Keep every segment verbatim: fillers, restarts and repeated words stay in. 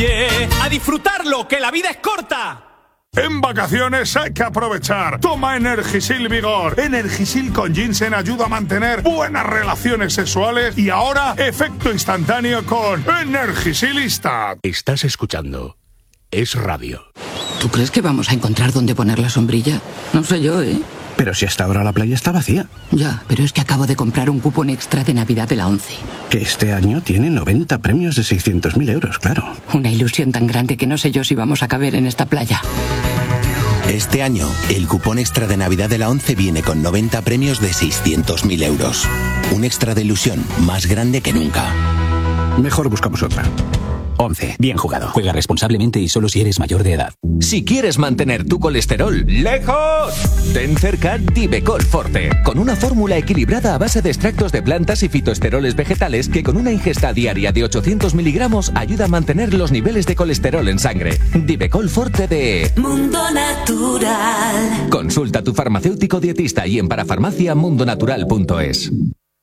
calle, a disfrutarlo, que la vida es corta. En vacaciones hay que aprovechar. Toma Energisil Vigor. Energisil con ginseng ayuda a mantener buenas relaciones sexuales y ahora efecto instantáneo con Energisilista. Estás escuchando Es Radio. ¿Tú crees que vamos a encontrar dónde poner la sombrilla? No sé yo, ¿eh? Pero si hasta ahora la playa está vacía. Ya, pero es que acabo de comprar un cupón extra de Navidad de la ONCE. Que este año tiene noventa premios de seiscientos mil euros, claro. Una ilusión tan grande que no sé yo si vamos a caber en esta playa. Este año, el cupón extra de Navidad de la ONCE viene con noventa premios de seiscientos mil euros. Un extra de ilusión más grande que nunca. Mejor buscamos otra. ONCE. Bien jugado. Juega responsablemente y solo si eres mayor de edad. Si quieres mantener tu colesterol lejos, ten cerca Divecol Forte, con una fórmula equilibrada a base de extractos de plantas y fitoesteroles vegetales que con una ingesta diaria de ochocientos miligramos ayuda a mantener los niveles de colesterol en sangre. Divecol Forte de Mundo Natural. Consulta a tu farmacéutico dietista y en parafarmacia mundo natural punto es.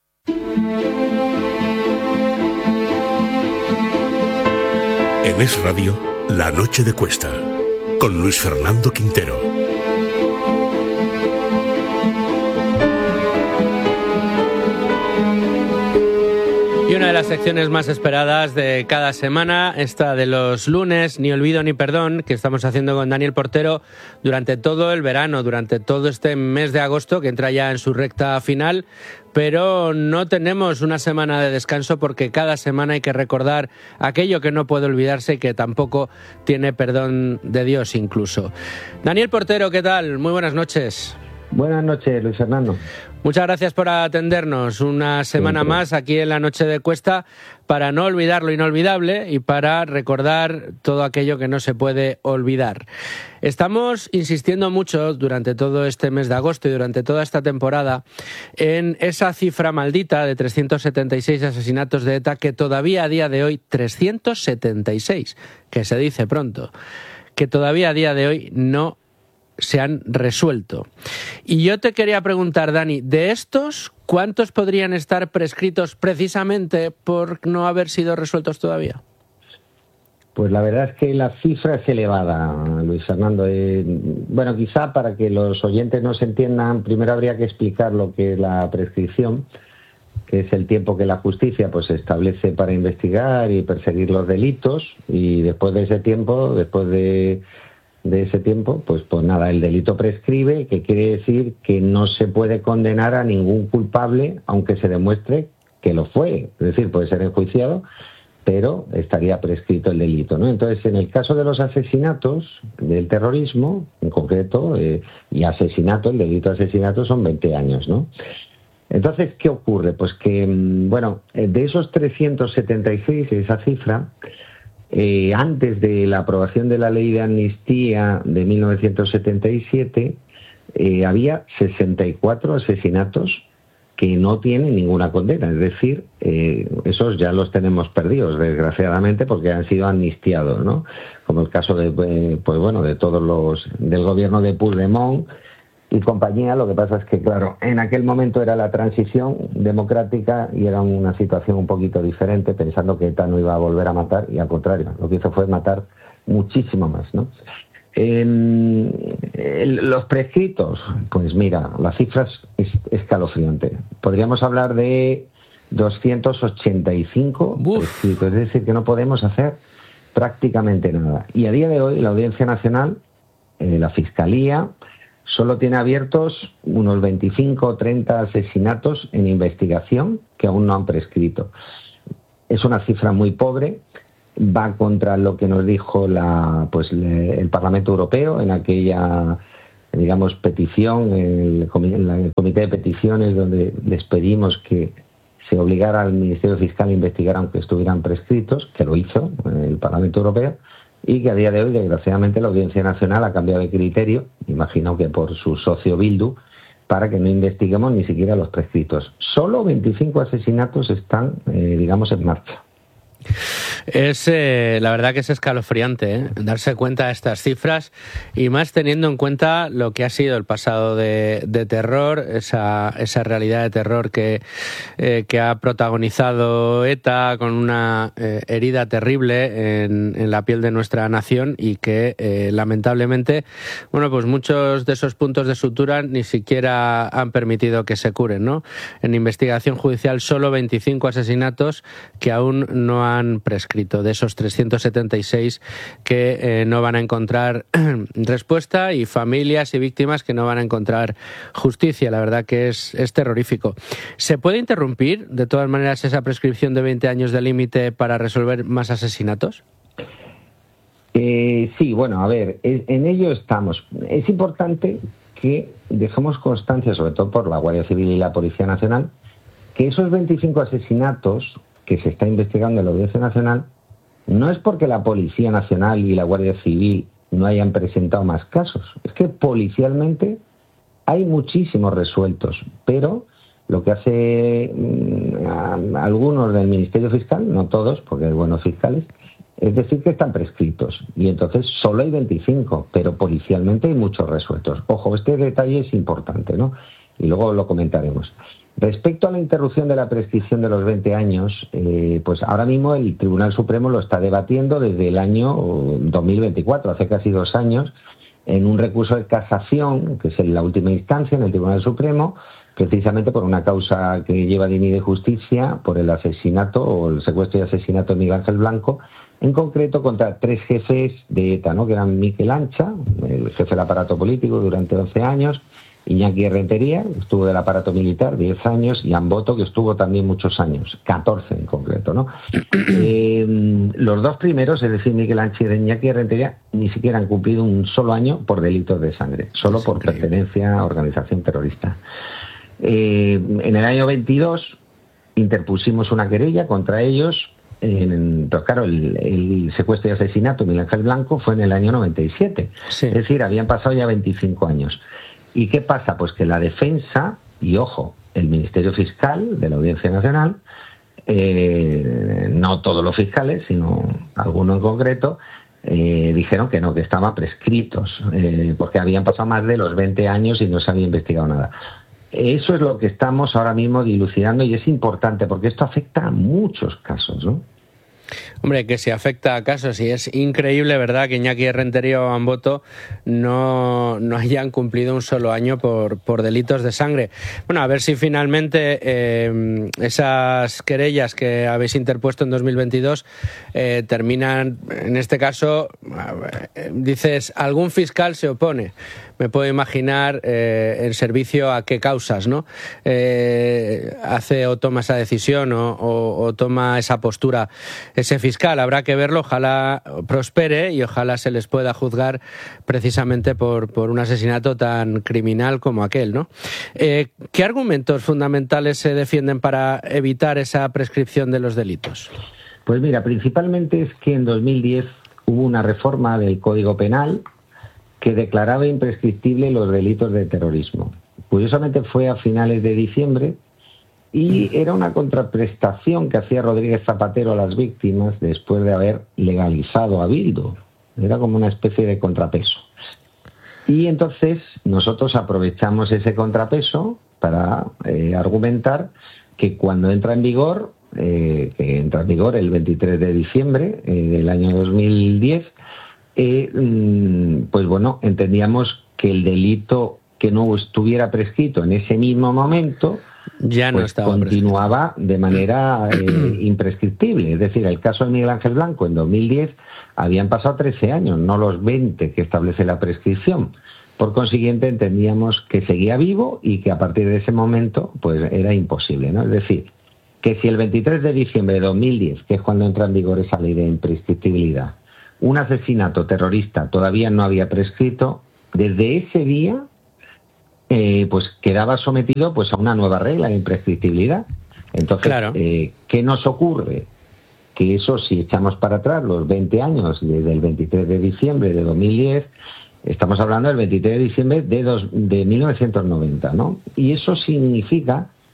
En Es Radio, La Noche de Cuesta, con Luis Fernando Quintero. Y una de las secciones más esperadas de cada semana, esta de los lunes, Ni Olvido ni Perdón, que estamos haciendo con Daniel Portero durante todo el verano, durante todo este mes de agosto, que entra ya en su recta final, pero no tenemos una semana de descanso porque cada semana hay que recordar aquello que no puede olvidarse y que tampoco tiene perdón de Dios incluso. Daniel Portero, ¿qué tal? Muy buenas noches. Buenas noches, Luis Fernando. Muchas gracias por atendernos una semana Siempre. más aquí en La Noche de Cuesta para no olvidar lo inolvidable y para recordar todo aquello que no se puede olvidar. Estamos insistiendo mucho durante todo este mes de agosto y durante toda esta temporada en esa cifra maldita de trescientos setenta y seis asesinatos de ETA que todavía a día de hoy, trescientos setenta y seis, que se dice pronto, que todavía a día de hoy no se han resuelto. Y yo te quería preguntar, Dani, de estos, ¿cuántos podrían estar prescritos precisamente por no haber sido resueltos todavía? Pues la verdad es que la cifra es elevada, Luis Fernando. Eh, bueno, quizá para que los oyentes nos entiendan, primero habría que explicar lo que es la prescripción, que es el tiempo que la justicia pues establece para investigar y perseguir los delitos, y después de ese tiempo, después de de ese tiempo, pues pues nada, el delito prescribe, que quiere decir que no se puede condenar a ningún culpable, aunque se demuestre que lo fue. Es decir, puede ser enjuiciado, pero estaría prescrito el delito, ¿no? Entonces, en el caso de los asesinatos, del terrorismo, en concreto, eh, y asesinato, el delito de asesinato son veinte años, ¿no? Entonces, ¿qué ocurre? Pues que, bueno, de esos trescientos setenta y seis, esa cifra, Eh, antes de la aprobación de la ley de amnistía de mil novecientos setenta y siete, eh, había sesenta y cuatro asesinatos que no tienen ninguna condena. Es decir, eh, esos ya los tenemos perdidos, desgraciadamente, porque han sido amnistiados, ¿no? Como el caso de, eh, pues bueno, de todos los del gobierno de Puigdemont y compañía. Lo que pasa es que, claro, en aquel momento era la transición democrática y era una situación un poquito diferente, pensando que ETA no iba a volver a matar, y al contrario, lo que hizo fue matar muchísimo más, ¿no? Eh, el, los prescritos, pues mira, la cifra es escalofriante. Podríamos hablar de doscientos ochenta y cinco prescritos, es decir, que no podemos hacer prácticamente nada. Y a día de hoy la Audiencia Nacional, eh, la Fiscalía, solo tiene abiertos unos veinticinco o treinta asesinatos en investigación que aún no han prescrito. Es una cifra muy pobre, va contra lo que nos dijo la, pues, le, el Parlamento Europeo en aquella, digamos, petición, el, el Comité de Peticiones, donde les pedimos que se obligara al Ministerio Fiscal a investigar aunque estuvieran prescritos, que lo hizo el Parlamento Europeo, y que a día de hoy, desgraciadamente, la Audiencia Nacional ha cambiado de criterio, imagino que por su socio Bildu, para que no investiguemos ni siquiera los prescritos. Solo veinticinco asesinatos están, eh, digamos, en marcha. Es eh, la verdad que es escalofriante, ¿eh? darse cuenta de estas cifras y más teniendo en cuenta lo que ha sido el pasado de, de terror, esa, esa realidad de terror que, eh, que ha protagonizado ETA con una eh, herida terrible en, en la piel de nuestra nación y que eh, lamentablemente, bueno, pues muchos de esos puntos de sutura ni siquiera han permitido que se curen, ¿no? En investigación judicial solo veinticinco asesinatos que aún no han prescrito, de esos trescientos setenta y seis que eh, no van a encontrar respuesta y familias y víctimas que no van a encontrar justicia. La verdad que es, es terrorífico. ¿Se puede interrumpir de todas maneras esa prescripción de veinte años de límite para resolver más asesinatos? Eh, sí, bueno, a ver, en ello estamos. Es importante que dejemos constancia, sobre todo por la Guardia Civil y la Policía Nacional, que esos veinticinco asesinatos que se está investigando en la Audiencia Nacional no es porque la Policía Nacional y la Guardia Civil no hayan presentado más casos. Es que policialmente hay muchísimos resueltos, pero lo que hace mmm, algunos del Ministerio Fiscal, no todos, porque hay buenos fiscales, es decir que están prescritos. Y entonces solo hay veinticinco, pero policialmente hay muchos resueltos. Ojo, este detalle es importante, ¿no? Y luego lo comentaremos. Respecto a la interrupción de la prescripción de los veinte años, eh, pues ahora mismo el Tribunal Supremo lo está debatiendo desde el año dos mil veinticuatro, hace casi dos años, en un recurso de casación, que es en la última instancia en el Tribunal Supremo, precisamente por una causa que lleva Dignidad y Justicia, por el asesinato o el secuestro y asesinato de Miguel Ángel Blanco, en concreto contra tres jefes de ETA, ¿no? Que eran Miquel Ancha, el jefe del aparato político durante once años, Iñaki Rentería, que estuvo del aparato militar diez años, y Amboto, que estuvo también muchos años, catorce en concreto, ¿no? eh, los dos primeros, es decir, Miquel Ancha y Iñaki Rentería, ni siquiera han cumplido un solo año por delitos de sangre, solo por pertenencia a organización terrorista. Eh, en el año veintidós interpusimos una querella contra ellos. En, pero claro, el, el secuestro y asesinato de Miguel Ángel Blanco fue en el año noventa y siete, sí. Es decir, habían pasado ya veinticinco años. ¿Y qué pasa? Pues que la defensa, y ojo, el Ministerio Fiscal de la Audiencia Nacional, eh, no todos los fiscales, sino algunos en concreto, eh, dijeron que no, que estaban prescritos, eh, porque habían pasado más de los veinte años y no se había investigado nada. Eso es lo que estamos ahora mismo dilucidando y es importante porque esto afecta a muchos casos, ¿no? Hombre, que si afecta a casos, y es increíble, ¿verdad?, que Iñaki Rentería o Amboto no, no hayan cumplido un solo año por, por delitos de sangre. Bueno, a ver si finalmente eh, esas querellas que habéis interpuesto en dos mil veintidós eh, terminan, en este caso, eh, dices, algún fiscal se opone. Me puedo imaginar eh, en servicio a qué causas, ¿no? Eh, hace o toma esa decisión o, o, o toma esa postura ese fiscal. Habrá que verlo, ojalá prospere y ojalá se les pueda juzgar precisamente por, por un asesinato tan criminal como aquel, ¿no? Eh, ¿Qué argumentos fundamentales se defienden para evitar esa prescripción de los delitos? Pues mira, principalmente es que en dos mil diez hubo una reforma del Código Penal que declaraba imprescriptible los delitos de terrorismo. Curiosamente fue a finales de diciembre y era una contraprestación que hacía Rodríguez Zapatero a las víctimas después de haber legalizado a Bildu. Era como una especie de contrapeso. Y entonces nosotros aprovechamos ese contrapeso para eh, argumentar que cuando entra en vigor, eh, que entra en vigor el veintitrés de diciembre eh, del año dos mil diez, Eh, pues bueno, entendíamos que el delito que no estuviera prescrito en ese mismo momento ya no pues estaba continuaba prescrito de manera eh, imprescriptible. Es decir, el caso de Miguel Ángel Blanco en dos mil diez habían pasado trece años, no los veinte que establece la prescripción. Por consiguiente, entendíamos que seguía vivo y que a partir de ese momento pues era imposible, ¿no? Es decir, que si el veintitrés de diciembre de dos mil diez, que es cuando entra en vigor esa ley de imprescriptibilidad, un asesinato terrorista todavía no había prescrito, desde ese día eh, pues quedaba sometido pues a una nueva regla de imprescriptibilidad. Entonces, claro. eh, ¿qué nos ocurre? Que eso, si echamos para atrás los veinte años, desde el veintitrés de diciembre de dos mil diez, estamos hablando del veintitrés de diciembre de, dos, de mil novecientos noventa, ¿no? Y eso significa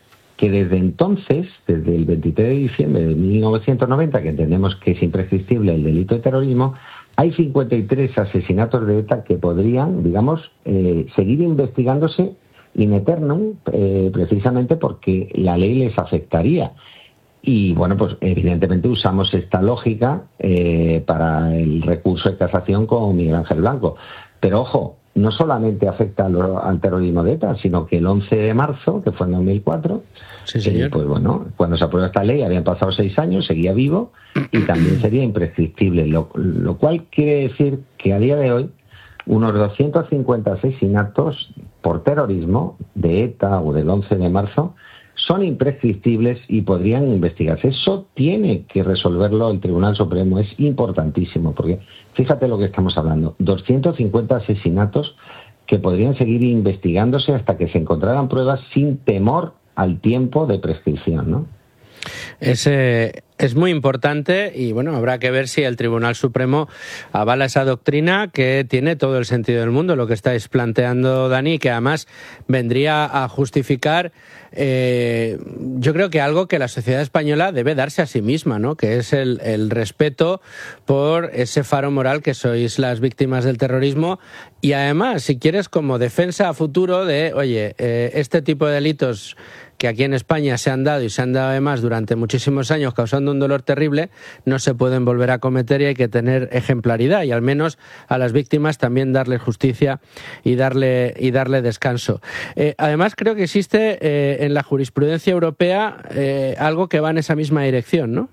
que desde entonces, desde el veintitrés de diciembre de mil novecientos noventa, que entendemos que es imprescriptible el delito de terrorismo, hay cincuenta y tres asesinatos de ETA que podrían, digamos, eh, seguir investigándose in eternum, eh, precisamente porque la ley les afectaría. Y bueno, pues evidentemente usamos esta lógica eh, para el recurso de casación con Miguel Ángel Blanco. Pero ojo, no solamente afecta al, al terrorismo de ETA, sino que el once de marzo, que fue en dos mil cuatro, sí, señor. Eh, pues bueno, cuando se aprueba esta ley habían pasado seis años, seguía vivo y también sería imprescriptible, lo, lo cual quiere decir que a día de hoy unos doscientos cincuenta asesinatos por terrorismo de ETA o del once de marzo son imprescriptibles y podrían investigarse. Eso tiene que resolverlo el Tribunal Supremo, es importantísimo, porque fíjate lo que estamos hablando, doscientos cincuenta asesinatos que podrían seguir investigándose hasta que se encontraran pruebas sin temor al tiempo de prescripción, ¿no? Es, eh, es muy importante y bueno, habrá que ver si el Tribunal Supremo avala esa doctrina que tiene todo el sentido del mundo, lo que estáis planteando, Dani, que además vendría a justificar eh, yo creo que algo que la sociedad española debe darse a sí misma, ¿no? Que es el, el respeto por ese faro moral que sois las víctimas del terrorismo y además, si quieres, como defensa a futuro de, oye, eh, este tipo de delitos que aquí en España se han dado y se han dado además durante muchísimos años causando un dolor terrible, no se pueden volver a cometer y hay que tener ejemplaridad y al menos a las víctimas también darle justicia y darle y darle descanso. Eh, además creo que existe eh, en la jurisprudencia europea eh, algo que va en esa misma dirección, ¿no?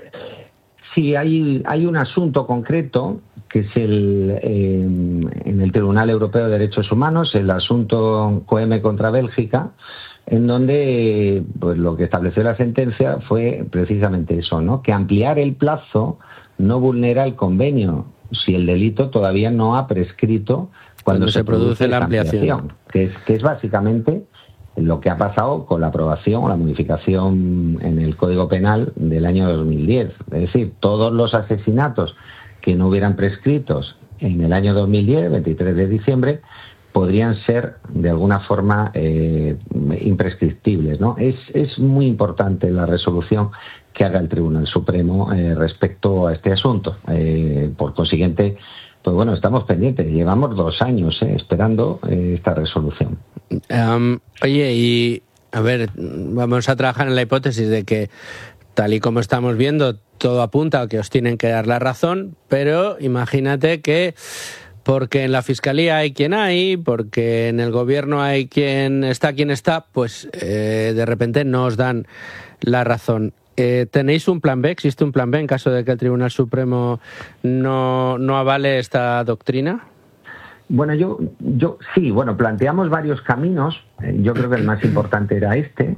Sí, hay, hay un asunto concreto que es el eh, en el Tribunal Europeo de Derechos Humanos, el asunto Coeme contra Bélgica, en donde pues lo que estableció la sentencia fue precisamente eso, ¿no? Que ampliar el plazo no vulnera el convenio si el delito todavía no ha prescrito cuando, cuando se, se produce, produce la ampliación, ampliación que, es, que es básicamente lo que ha pasado con la aprobación o la modificación en el Código Penal del año dos mil diez. Es decir, todos los asesinatos que no hubieran prescritos en el año dos mil diez, veintitrés de diciembre, podrían ser de alguna forma eh, imprescriptibles, ¿no? Es, es muy importante la resolución que haga el Tribunal Supremo eh, respecto a este asunto. Eh, por consiguiente, pues bueno, estamos pendientes. Llevamos dos años eh, esperando eh, esta resolución. Um, oye, y a ver, vamos a trabajar en la hipótesis de que, tal y como estamos viendo, todo apunta a que os tienen que dar la razón, pero imagínate que porque en la Fiscalía hay quien hay, porque en el Gobierno hay quien está quien está, pues eh, de repente no os dan la razón. Eh, ¿Tenéis un plan B? ¿Existe un plan B en caso de que el Tribunal Supremo no, no avale esta doctrina? Bueno, yo, yo sí, bueno, planteamos varios caminos. Yo creo que el más importante era este,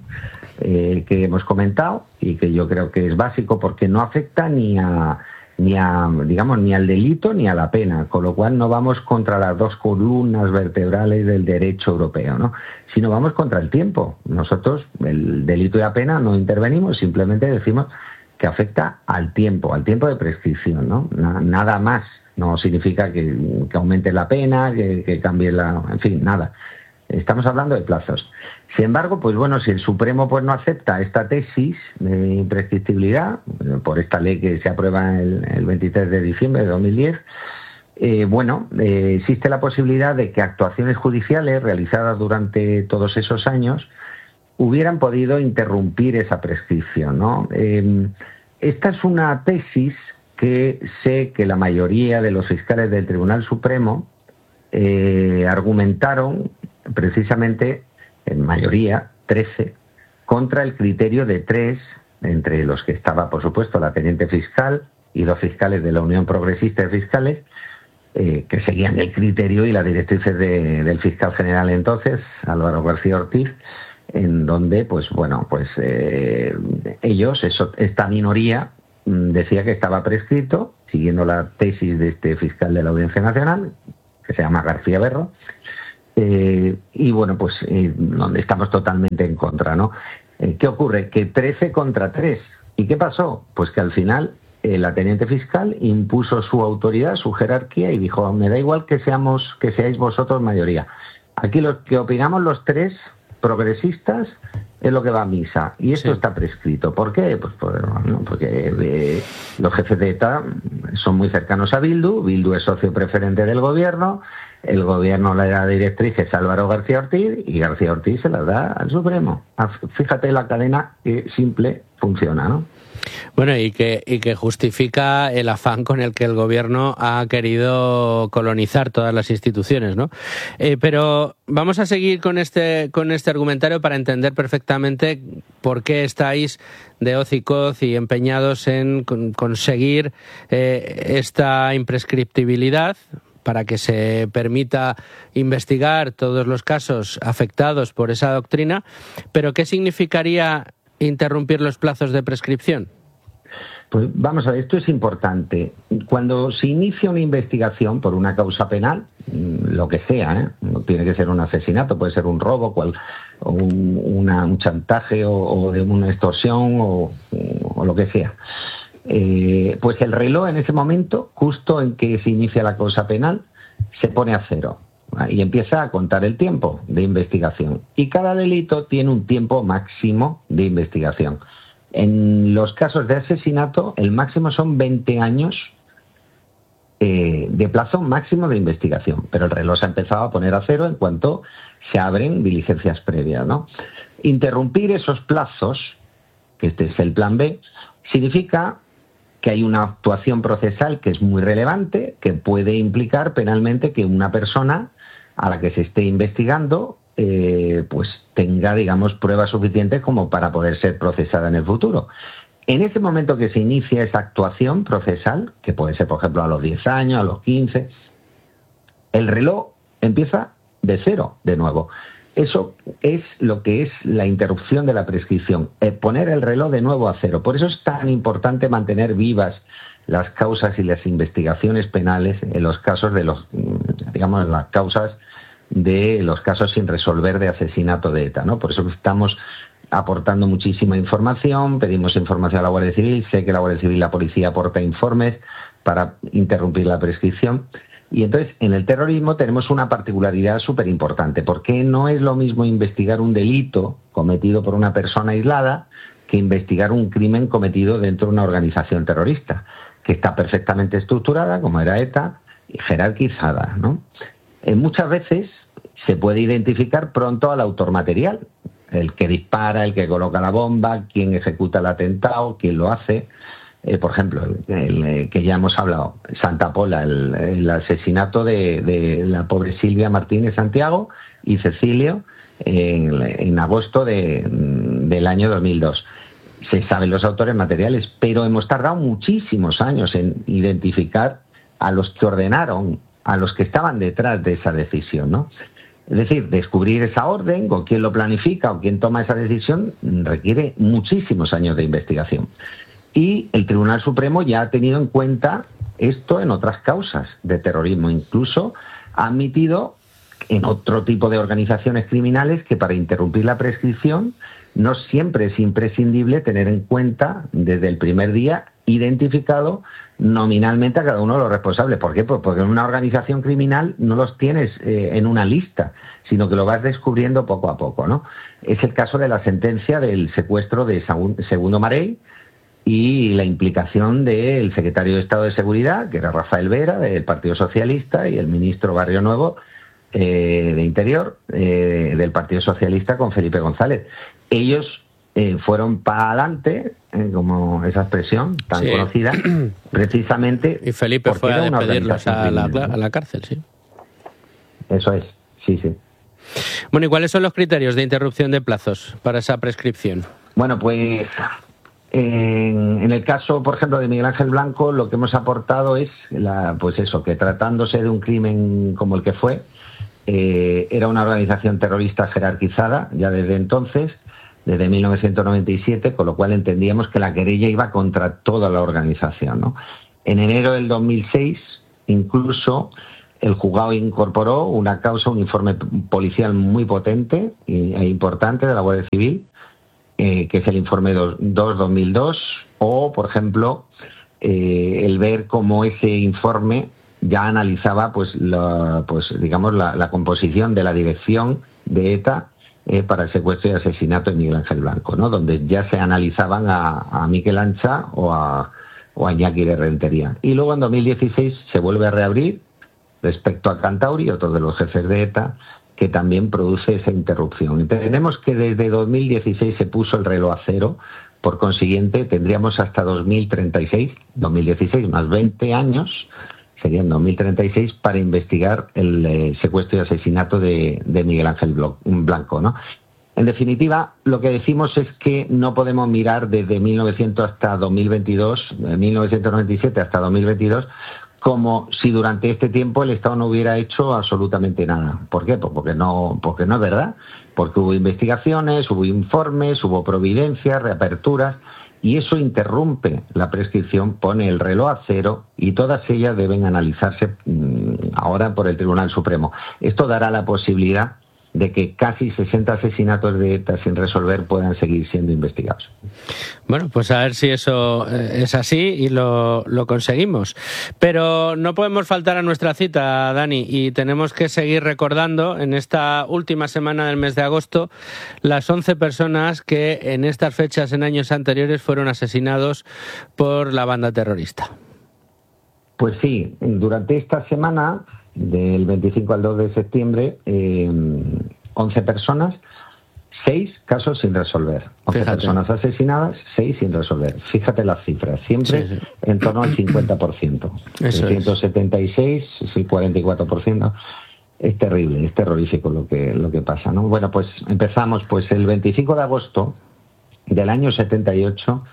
eh, que hemos comentado y que yo creo que es básico porque no afecta ni a ni a, digamos, ni al delito ni a la pena, con lo cual no vamos contra las dos columnas vertebrales del derecho europeo, ¿no? Sino vamos contra el tiempo. Nosotros, el delito y la pena, no intervenimos, simplemente decimos que afecta al tiempo, al tiempo de prescripción, ¿no? Nada más. No significa que, que aumente la pena, que, que cambie la... En fin, nada. Estamos hablando de plazos. Sin embargo, pues bueno, si el Supremo pues no acepta esta tesis de imprescriptibilidad, por esta ley que se aprueba el, el veintitrés de diciembre de dos mil diez, eh, bueno, eh, existe la posibilidad de que actuaciones judiciales realizadas durante todos esos años hubieran podido interrumpir esa prescripción, ¿no? Eh, esta es una tesis que sé que la mayoría de los fiscales del Tribunal Supremo eh, argumentaron precisamente, en mayoría, trece, contra el criterio de tres, entre los que estaba, por supuesto, la teniente fiscal y los fiscales de la Unión Progresista de Fiscales, eh, que seguían el criterio y las directrices de, del fiscal general entonces, Álvaro García Ortiz, en donde, pues bueno, pues eh, ellos, eso, esta minoría, decía que estaba prescrito, siguiendo la tesis de este fiscal de la Audiencia Nacional, que se llama García Berro, eh, y bueno, pues eh, donde estamos totalmente en contra, ¿no? Eh, ¿Qué ocurre? Que trece contra tres. ¿Y qué pasó? Pues que al final eh, la teniente fiscal impuso su autoridad, su jerarquía, y dijo, me da igual que seamos, que seáis vosotros mayoría. Aquí lo que opinamos los tres progresistas es lo que va a misa. Y esto Sí. está prescrito. ¿Por qué? Pues por- bueno, porque eh, los jefes de ETA son muy cercanos a Bildu. Bildu es socio preferente del gobierno. El gobierno le da directrices a Álvaro García Ortiz y García Ortiz se las da al Supremo. Ah, Fíjate la cadena que simple funciona, ¿no? Bueno, y que, y que justifica el afán con el que el gobierno ha querido colonizar todas las instituciones, ¿no? Eh, pero vamos a seguir con este, con este argumentario para entender perfectamente por qué estáis de hoz y coz y empeñados en con- conseguir eh, esta imprescriptibilidad para que se permita investigar todos los casos afectados por esa doctrina. Pero ¿qué significaría interrumpir los plazos de prescripción? Pues vamos a ver, esto es importante. Cuando se inicia una investigación por una causa penal, mm, lo que sea, ¿eh? No tiene que ser un asesinato, puede ser un robo, cual, o un, una- un chantaje o, o de una extorsión o, o lo que sea. Eh, pues el reloj en ese momento, justo en que se inicia la causa penal, se pone a cero y empieza a contar el tiempo de investigación. Y cada delito tiene un tiempo máximo de investigación. En los casos de asesinato, el máximo son veinte años eh, de plazo máximo de investigación, pero el reloj se ha empezado a poner a cero en cuanto se abren diligencias previas, ¿no? Interrumpir esos plazos, que este es el plan B, significa que hay una actuación procesal que es muy relevante, que puede implicar penalmente que una persona a la que se esté investigando eh, pues tenga, digamos, pruebas suficientes como para poder ser procesada en el futuro. En ese momento que se inicia esa actuación procesal, que puede ser, por ejemplo, a los diez años, a los quince, el reloj empieza de cero de nuevo. Eso es lo que es la interrupción de la prescripción, eh, poner el reloj de nuevo a cero. Por eso es tan importante mantener vivas las causas y las investigaciones penales en los casos de los, digamos, las causas de los casos sin resolver de asesinato de ETA, ¿no? Por eso estamos aportando muchísima información, pedimos información a la Guardia Civil, sé que la Guardia Civil y la policía aporta informes para interrumpir la prescripción. Y entonces, en el terrorismo tenemos una particularidad súper importante, porque no es lo mismo investigar un delito cometido por una persona aislada que investigar un crimen cometido dentro de una organización terrorista, que está perfectamente estructurada, como era ETA, y jerarquizada, ¿no? Eh, muchas veces se puede identificar pronto al autor material, el que dispara, el que coloca la bomba, quién ejecuta el atentado, quién lo hace. Eh, por ejemplo, el, el, el que ya hemos hablado, Santa Pola, el, el asesinato de, de la pobre Silvia Martínez Santiago y Cecilio en, en agosto de, del año dos mil dos. Se saben los autores materiales, pero hemos tardado muchísimos años en identificar a los que ordenaron, a los que estaban detrás de esa decisión, ¿no? Es decir, descubrir esa orden o quién lo planifica o quién toma esa decisión requiere muchísimos años de investigación. Y el Tribunal Supremo ya ha tenido en cuenta esto en otras causas de terrorismo. Incluso ha admitido en otro tipo de organizaciones criminales que para interrumpir la prescripción no siempre es imprescindible tener en cuenta desde el primer día identificado nominalmente a cada uno de los responsables. ¿Por qué? Pues porque en una organización criminal no los tienes eh, en una lista, sino que lo vas descubriendo poco a poco, ¿no? Es el caso de la sentencia del secuestro de Segundo Marey y la implicación del secretario de Estado de Seguridad, que era Rafael Vera, del Partido Socialista, y el ministro Barrio Nuevo, eh, de Interior, eh, del Partido Socialista, con Felipe González. Ellos eh, fueron para adelante, eh, como esa expresión tan Sí. conocida, precisamente Y Felipe porque fue era a una despedirlos organización a la, criminal, ¿no? a la cárcel, sí. Eso es, sí, sí. Bueno, ¿y cuáles son los criterios de interrupción de plazos para esa prescripción? Bueno, pues en, en el caso, por ejemplo, de Miguel Ángel Blanco, lo que hemos aportado es, la, pues eso, que tratándose de un crimen como el que fue, eh, era una organización terrorista jerarquizada ya desde entonces, desde mil novecientos noventa y siete, con lo cual entendíamos que la querella iba contra toda la organización, ¿no? En enero del dos mil seis, incluso, el juzgado incorporó una causa, un informe policial muy potente e importante de la Guardia Civil, eh, que es el informe dos barra dos mil dos, o, por ejemplo, eh, el ver cómo ese informe ya analizaba, pues, la, pues digamos, la, la composición de la dirección de ETA eh, para el secuestro y asesinato de Miguel Ángel Blanco, ¿no? Donde ya se analizaban a, a Miquel Ancha o a, o a Iñaki de Rentería. Y luego en dos mil dieciséis se vuelve a reabrir respecto a Cantauri, otro de los jefes de ETA, que también produce esa interrupción. Entendemos que desde dos mil dieciséis se puso el reloj a cero, por consiguiente tendríamos hasta dos mil treinta y seis, dos mil dieciséis más veinte años, serían dos mil treinta y seis, para investigar el eh, secuestro y asesinato de, de Miguel Ángel Blanco, ¿no? En definitiva, lo que decimos es que no podemos mirar desde mil novecientos hasta dos mil veintidós, de mil novecientos noventa y siete hasta dos mil veintidós, como si durante este tiempo el Estado no hubiera hecho absolutamente nada. ¿Por qué? Pues porque no, porque no es verdad. Porque hubo investigaciones, hubo informes, hubo providencias, reaperturas, y eso interrumpe la prescripción, pone el reloj a cero, y todas ellas deben analizarse mmm, ahora por el Tribunal Supremo. Esto dará la posibilidad de que casi sesenta asesinatos de ETA sin resolver puedan seguir siendo investigados. Bueno, pues a ver si eso es así y lo, lo conseguimos. Pero no podemos faltar a nuestra cita, Dani, y tenemos que seguir recordando en esta última semana del mes de agosto las once personas que en estas fechas en años anteriores fueron asesinados por la banda terrorista. Pues sí, durante esta semana, del veinticinco al dos de septiembre, eh, once personas, seis casos sin resolver. once Fíjate. Personas asesinadas, seis sin resolver. Fíjate las cifras, siempre sí, sí. en torno al cincuenta por ciento. trescientos setenta y seis, es el cuarenta y cuatro por ciento. Es terrible, es terrorífico lo que, lo que pasa, ¿no? Bueno, pues empezamos. Pues el veinticinco de agosto del año setenta y ocho,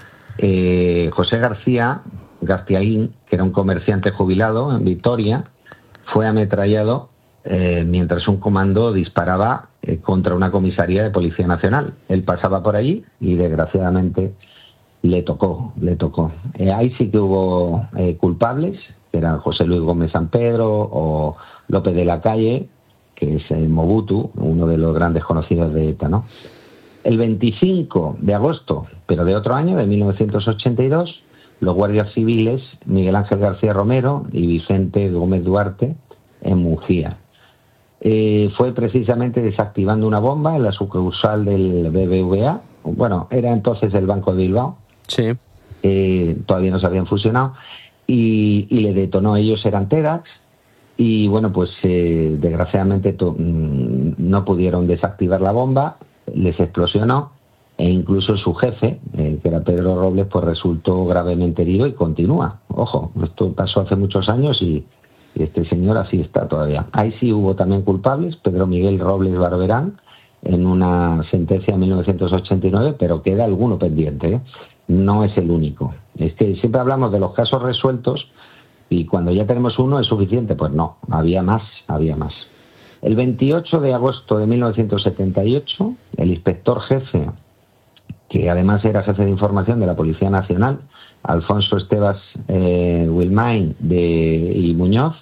eh, José García Garciaín, que era un comerciante jubilado en Vitoria, fue ametrallado eh, mientras un comando disparaba eh, contra una comisaría de Policía Nacional. Él pasaba por allí y desgraciadamente le tocó, le tocó. Eh, ahí sí que hubo eh, culpables, que eran José Luis Gómez San Pedro o López de la Calle, que es el Mobutu, uno de los grandes conocidos de ETA, ¿no? El veinticinco de agosto, pero de otro año, de mil novecientos ochenta y dos, los guardias civiles Miguel Ángel García Romero y Vicente Gómez Duarte en Mujía. Eh, fue precisamente desactivando una bomba en la sucursal del B B V A. Bueno, era entonces el Banco de Bilbao. Sí. Eh, todavía no se habían fusionado. Y, y le detonó, ellos eran TEDx. Y bueno, pues eh, desgraciadamente to, mmm, no pudieron desactivar la bomba, les explosionó. E incluso su jefe, eh, que era Pedro Robles, pues resultó gravemente herido y continúa. Ojo, esto pasó hace muchos años y, y este señor así está todavía. Ahí sí hubo también culpables, Pedro Miguel Robles Barberán, en una sentencia de mil novecientos ochenta y nueve, pero queda alguno pendiente, ¿eh? No es el único. Es que siempre hablamos de los casos resueltos y cuando ya tenemos uno es suficiente. Pues no, había más, había más. El veintiocho de agosto de mil novecientos setenta y ocho, el inspector jefe, que además era jefe de información de la Policía Nacional, Alfonso Estebas eh, Wilmain de, y Muñoz,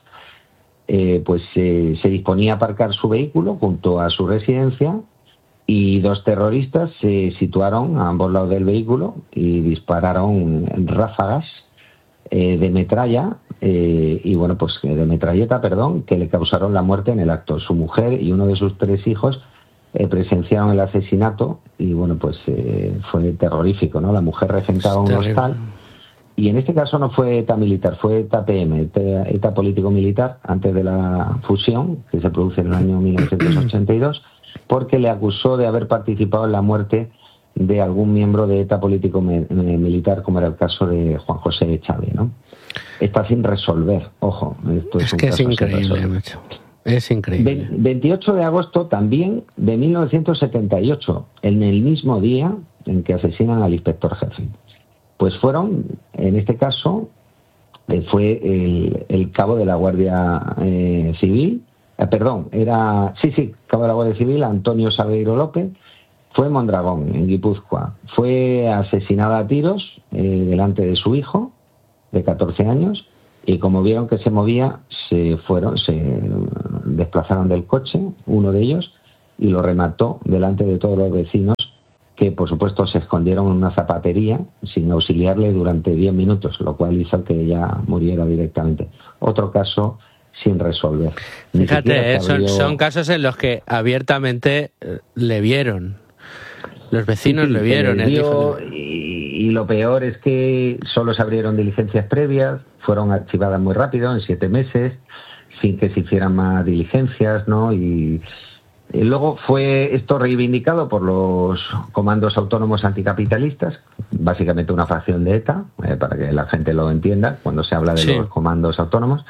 eh, pues eh, se disponía a aparcar su vehículo junto a su residencia y dos terroristas se situaron a ambos lados del vehículo y dispararon ráfagas eh, de metralla, eh, y bueno, pues de metralleta, perdón, que le causaron la muerte en el acto. Su mujer y uno de sus tres hijos Eh, presenciaron el asesinato y bueno, pues eh, fue terrorífico, ¿no? La mujer regentaba un hostal y en este caso no fue ETA militar, fue ETA P M, ETA, ETA político-militar, antes de la fusión que se produce en el año mil novecientos ochenta y dos, porque le acusó de haber participado en la muerte de algún miembro de ETA político-militar, como era el caso de Juan José Chávez, ¿no? Está sin resolver, ojo, esto es, es un que caso es increíble, macho. Es increíble. veintiocho de agosto también de mil novecientos setenta y ocho, en el mismo día en que asesinan al inspector jefe. Pues fueron, en este caso, eh, fue el, el cabo de la Guardia eh, Civil, eh, perdón, era, sí, sí, cabo de la Guardia Civil, Antonio Salgueiro López, fue en Mondragón, en Guipúzcoa. Fue asesinada a tiros eh, delante de su hijo, de catorce años, y como vieron que se movía, se fueron, se desplazaron del coche, uno de ellos, y lo remató delante de todos los vecinos, que por supuesto se escondieron en una zapatería sin auxiliarle durante diez minutos, lo cual hizo que ella muriera directamente. Otro caso sin resolver. Fíjate, eh, son, abrió... son casos en los que abiertamente eh, le vieron. Los vecinos sí, sí, le vieron. Le vio, y, y lo peor es que solo se abrieron diligencias previas, fueron archivadas muy rápido, en siete meses, sin que se hicieran más diligencias, ¿no? Y, y luego fue esto reivindicado por los comandos autónomos anticapitalistas, básicamente una facción de ETA, eh, para que la gente lo entienda, cuando se habla de sí. los comandos autónomos.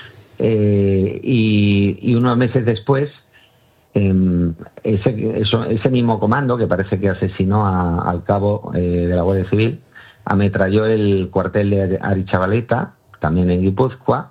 Eh, y, y unos meses después, eh, ese, eso, ese mismo comando, que parece que asesinó a, al cabo eh, de la Guardia Civil, ametralló el cuartel de Aritxabaleta, también en Guipúzcoa,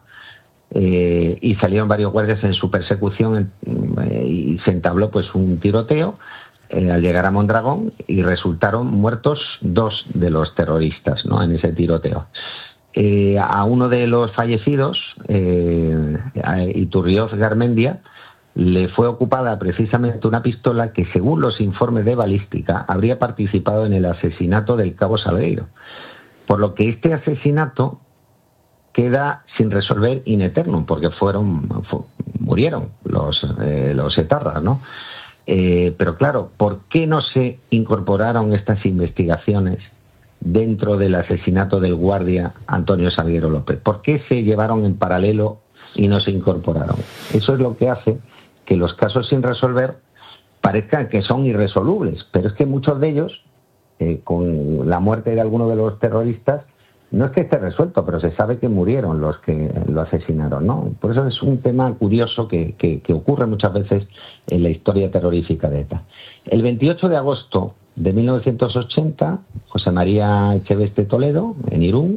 eh, y salieron varios guardias en su persecución eh, y se entabló pues un tiroteo eh, al llegar a Mondragón, y resultaron muertos dos de los terroristas, ¿no?, en ese tiroteo. Eh, a uno de los fallecidos, eh, a Iturrioz Garmendia, le fue ocupada precisamente una pistola que, según los informes de balística, habría participado en el asesinato del cabo Salgueiro. Por lo que este asesinato queda sin resolver in eternum, porque fueron fu- murieron los, eh, los etarras, ¿no? Eh, pero claro, ¿por qué no se incorporaron estas investigaciones dentro del asesinato del guardia Antonio Salguero López? ¿Por qué se llevaron en paralelo y no se incorporaron? Eso es lo que hace que los casos sin resolver parezcan que son irresolubles, pero es que muchos de ellos, eh, con la muerte de alguno de los terroristas, no es que esté resuelto, pero se sabe que murieron los que lo asesinaron, ¿no? Por eso es un tema curioso que, que, que ocurre muchas veces en la historia terrorífica de ETA. El veintiocho de agosto de mil novecientos ochenta, José María Echeveste Toledo, en Irún,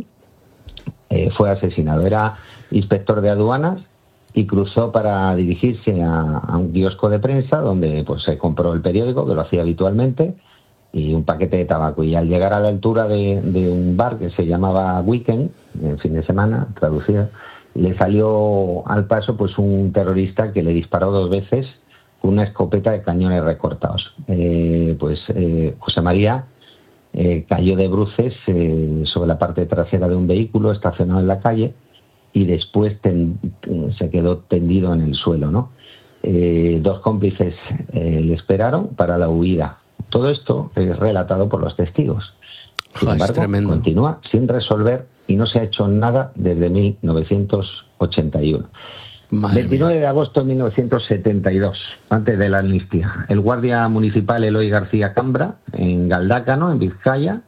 eh, fue asesinado. Era inspector de aduanas y cruzó para dirigirse a, a un kiosco de prensa donde pues se compró el periódico, que lo hacía habitualmente, y un paquete de tabaco. Y al llegar a la altura de, de un bar que se llamaba Weekend, en fin de semana, traducido, le salió al paso pues un terrorista que le disparó dos veces con una escopeta de cañones recortados. Eh, pues eh, José María eh, cayó de bruces eh, sobre la parte trasera de un vehículo estacionado en la calle, y después ten, se quedó tendido en el suelo, ¿no? Eh, dos cómplices eh, le esperaron para la huida. Todo esto es relatado por los testigos. Sin embargo, continúa sin resolver y no se ha hecho nada desde mil novecientos ochenta y uno. Madre veintinueve mía. De agosto de mil novecientos setenta y dos, antes de la amnistía, el guardia municipal Eloy García Cambra, en Galdácano, en Vizcaya,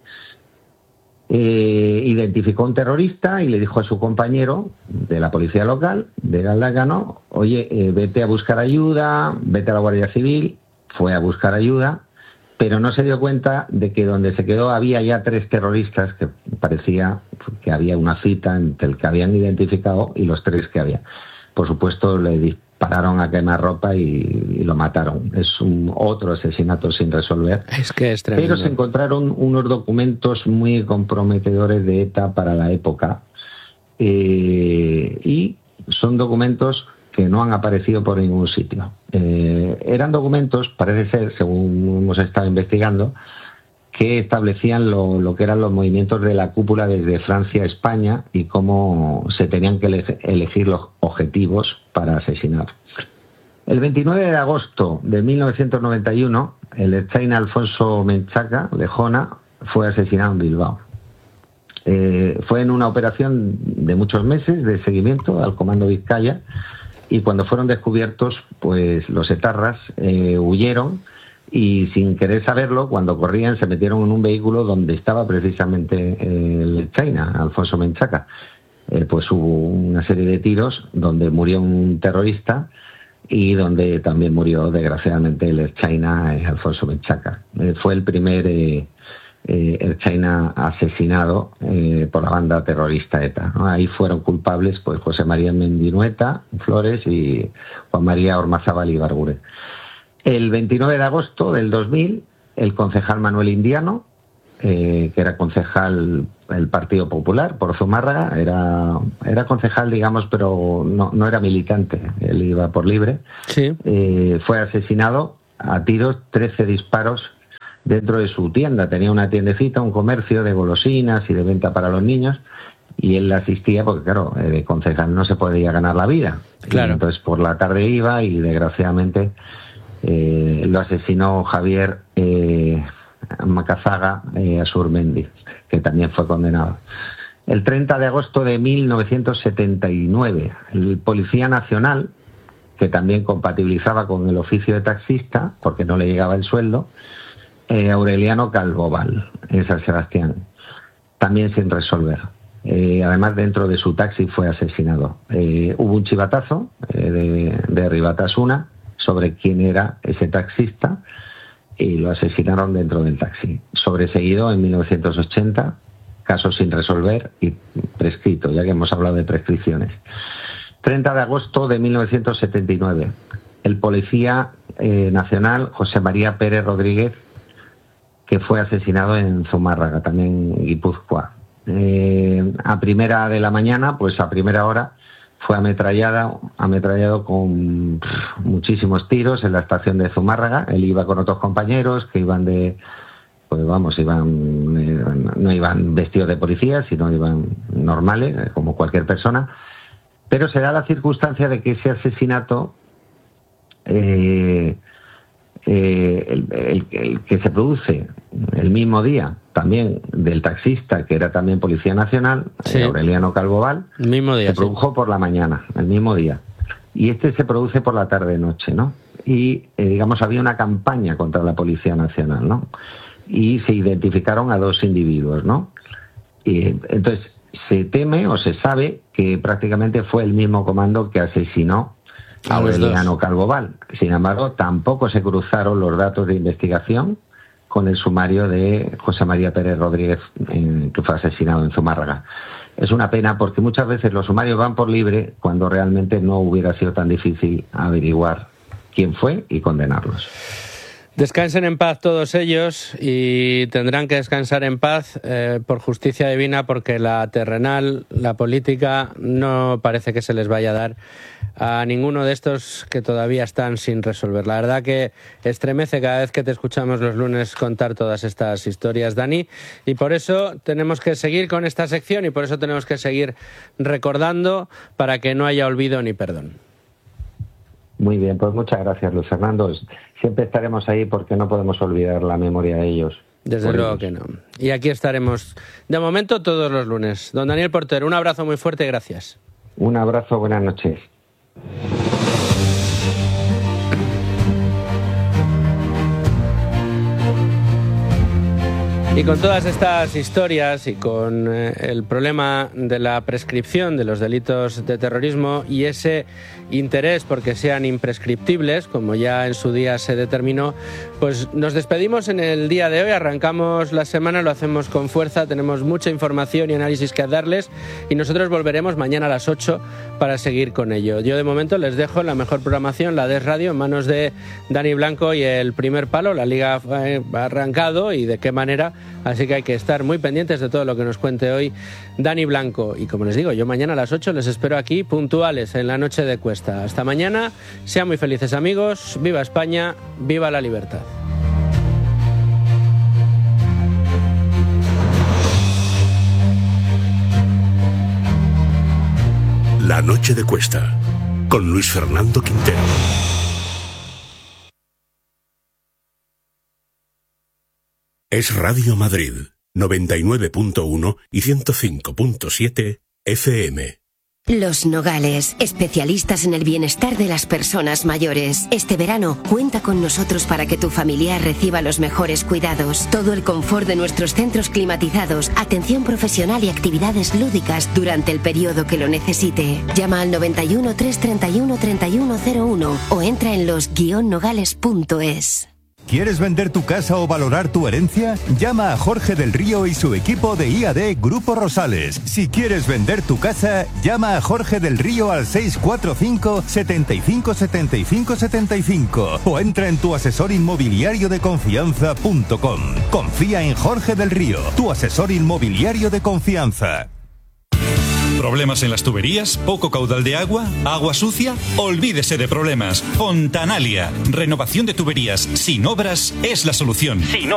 eh, identificó a un terrorista y le dijo a su compañero de la policía local de Galdácano: oye, eh, vete a buscar ayuda, vete a la Guardia Civil. Fue a buscar ayuda, pero no se dio cuenta de que donde se quedó había ya tres terroristas, que parecía que había una cita entre el que habían identificado y los tres que había. Por supuesto, le dispararon a quemarropa y, y lo mataron. Es un otro asesinato sin resolver. Es que es tremendo. Pero se encontraron unos documentos muy comprometedores de ETA para la época, eh, y son documentos que no han aparecido por ningún sitio. Eh, eran documentos, parece ser, según hemos estado investigando, que establecían lo, lo que eran los movimientos de la cúpula desde Francia a España y cómo se tenían que ele- elegir los objetivos para asesinar. El veintinueve de agosto de mil novecientos noventa y uno, el ertzaina Alfonso Menchaca, de Jona, fue asesinado en Bilbao. Eh, fue en una operación de muchos meses de seguimiento al Comando Vizcaya, y cuando fueron descubiertos, pues los etarras eh, huyeron, y sin querer saberlo, cuando corrían se metieron en un vehículo donde estaba precisamente eh, el ertzaina Alfonso Menchaca. Eh, pues hubo una serie de tiros donde murió un terrorista y donde también murió desgraciadamente el ertzaina eh, Alfonso Menchaca. Eh, fue el primer eh, eh, ertzaina asesinado eh, por la banda terrorista ETA, ¿no? Ahí fueron culpables pues José María Mendinueta Flores y Juan María Ormazábal Ibarguren. El veintinueve de agosto del dos mil, el concejal Manuel Indiano, eh, que era concejal del Partido Popular por Zumárraga, era, era concejal, digamos, pero no, no era militante, él iba por libre, sí. eh, fue asesinado a tiros, trece disparos dentro de su tienda. Tenía una tiendecita, un comercio de golosinas y de venta para los niños, y él asistía porque, claro, eh, de concejal no se podía ganar la vida. Claro. Y entonces por la tarde iba y desgraciadamente eh, lo asesinó Javier eh, Macazaga eh, Asurmendi, que también fue condenado. El treinta de agosto de mil novecientos setenta y nueve, el Policía Nacional, que también compatibilizaba con el oficio de taxista, porque no le llegaba el sueldo, eh, Aureliano Calvoval, en San Sebastián, también sin resolver. Eh, además, dentro de su taxi fue asesinado. Eh, hubo un chivatazo eh, de, de Ribatasuna sobre quién era ese taxista y lo asesinaron dentro del taxi. Sobreseguido en mil novecientos ochenta, caso sin resolver y prescrito, ya que hemos hablado de prescripciones. treinta de agosto de mil novecientos setenta y nueve, el Policía eh, Nacional José María Pérez Rodríguez, que fue asesinado en Zumárraga, también en Guipúzcoa. Eh, a primera de la mañana, pues a primera hora, fue ametrallada, ametrallado con pff, muchísimos tiros en la estación de Zumárraga. Él iba con otros compañeros que iban de, pues vamos, iban eh, no iban vestidos de policía, sino iban normales, eh, como cualquier persona. Pero se da la circunstancia de que ese asesinato, eh, eh, el, el, el que se produce el mismo día también del taxista, que era también Policía Nacional, sí. Aureliano Calvoval, el mismo día, se produjo sí. por la mañana, el mismo día. Y este se produce por la tarde-noche, ¿no? Y, eh, digamos, había una campaña contra la Policía Nacional, ¿no? Y se identificaron a dos individuos, ¿no? Y entonces se teme o se sabe que prácticamente fue el mismo comando que asesinó a Aureliano Calvoval. Sin embargo, tampoco se cruzaron los datos de investigación con el sumario de José María Pérez Rodríguez, eh, que fue asesinado en Zumárraga. Es una pena porque muchas veces los sumarios van por libre cuando realmente no hubiera sido tan difícil averiguar quién fue y condenarlos. Descansen en paz todos ellos y tendrán que descansar en paz eh, por justicia divina, porque la terrenal, la política, no parece que se les vaya a dar a ninguno de estos que todavía están sin resolver. La verdad que estremece cada vez que te escuchamos los lunes contar todas estas historias, Dani, y por eso tenemos que seguir con esta sección y por eso tenemos que seguir recordando para que no haya olvido ni perdón. Muy bien, pues muchas gracias, Luis Fernando. Siempre estaremos ahí porque no podemos olvidar la memoria de ellos. Desde luego que no. Y aquí estaremos, de momento, todos los lunes. Don Daniel Porter, un abrazo muy fuerte y gracias. Un abrazo, buenas noches. Y con todas estas historias y con eh, el problema de la prescripción de los delitos de terrorismo y ese interés porque sean imprescriptibles, como ya en su día se determinó, pues nos despedimos en el día de hoy, arrancamos la semana, lo hacemos con fuerza, tenemos mucha información y análisis que darles y nosotros volveremos mañana a las ocho para seguir con ello. Yo de momento les dejo la mejor programación, la de Radio, en manos de Dani Blanco y el Primer Palo. La Liga ha arrancado y de qué manera, así que hay que estar muy pendientes de todo lo que nos cuente hoy Dani Blanco. Y como les digo, yo mañana a las ocho les espero aquí puntuales en la Noche de Cuesta. Hasta mañana, sean muy felices amigos, viva España, viva la libertad. La Noche de Cuesta, con Luis Fernando Quintero. Es Radio Madrid, noventa y nueve punto uno y ciento cinco punto siete F M. Los Nogales, especialistas en el bienestar de las personas mayores. Este verano, cuenta con nosotros para que tu familiar reciba los mejores cuidados. Todo el confort de nuestros centros climatizados, atención profesional y actividades lúdicas durante el periodo que lo necesite. Llama al noventa y uno, trescientos treinta y uno, treinta y uno cero uno o entra en los guion nogales punto es. ¿Quieres vender tu casa o valorar tu herencia? Llama a Jorge del Río y su equipo de I A D Grupo Rosales. Si quieres vender tu casa, llama a Jorge del Río al seis cuatro cinco, setenta y cinco, setenta y cinco, setenta y cinco o entra en tu asesor inmobiliario de confianza punto com. Confía en Jorge del Río, tu asesor inmobiliario de confianza. ¿Problemas en las tuberías? ¿Poco caudal de agua? ¿Agua sucia? Olvídese de problemas. Fontanalia. Renovación de tuberías sin obras es la solución. Sin